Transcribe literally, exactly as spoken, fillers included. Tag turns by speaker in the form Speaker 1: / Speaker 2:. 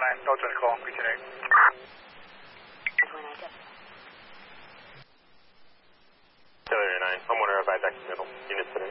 Speaker 1: nine, Delta and call, Region eight.
Speaker 2: Delta nine, I'm one of our back middle, unit today.